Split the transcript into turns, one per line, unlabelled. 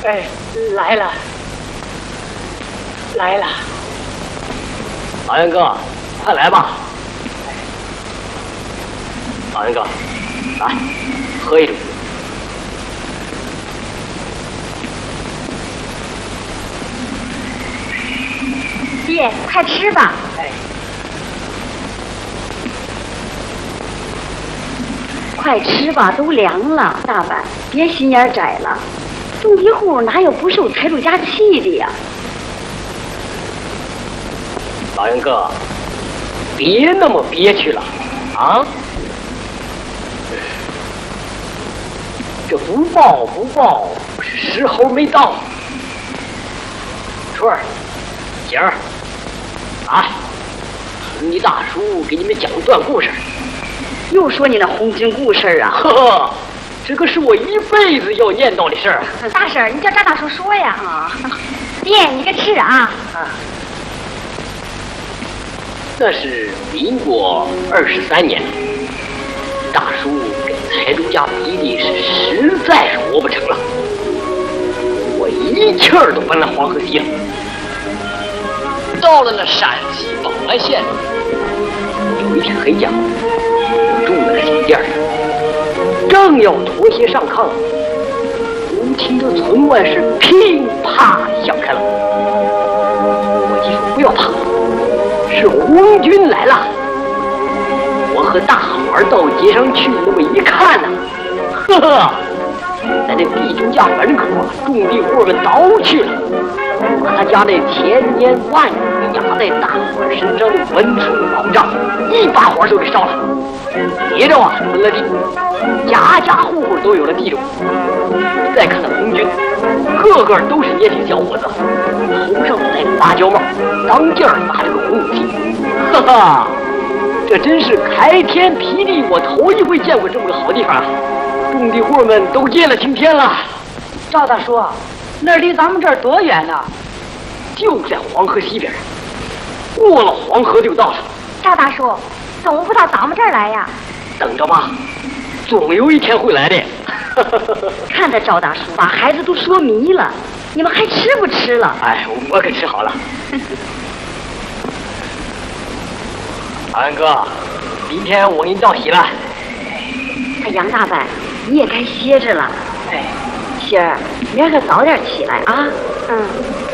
哎，来了，来了。
老杨哥，快来吧。老杨哥，来，喝一盅。
爹，快吃吧。
哎，
快吃吧，都凉了。大板，别心眼窄了。种地户哪有不受财主家气的呀？
老杨哥，别那么憋屈了啊！这不报不报，是时候没到。春儿、姐儿，来，听你大叔给你们讲段故事。
又说你那红军故事啊？
呵呵，这个是我一辈子要念叨的事儿。
大婶，你叫张大叔说呀。啊，爹，你个吃啊。
那是民国23年，大叔跟财主家比的是实在是活不成了，我一气儿都奔了黄河西了。到了那陕西保安县，有一天黑家，我住在小店里，正要脱鞋上炕，忽听得村外是噼啪响开了。我记说不要怕，是红军来了。我和大伙儿到街上去，那么一看呢，呵呵，在那地主家门口啊，种地户们倒去了，把他家那千年万语压在大伙儿身上的文书保障一把火就给烧了。接着啊，分了地，家家户户都有了地种。再看那红军，个个都是年轻小伙子，头上戴个芭蕉帽，当劲儿拿着个红武器，哈哈，这真是开天辟地，我头一回见过这么个好地方啊！种地户们都见了晴天了。
赵大叔，那离咱们这儿多远呢？
就在黄河西边，过了黄河就到了。
赵大叔，怎么不到咱们这儿来呀？
等着吧，总有一天会来的。
看他赵大叔把孩子都说迷了，你们还吃不吃了？
哎，我可吃好了。安哥，明天我给你道喜了。
他杨大伯，你也该歇着了。
哎，
心儿，明儿个早点起来啊。嗯。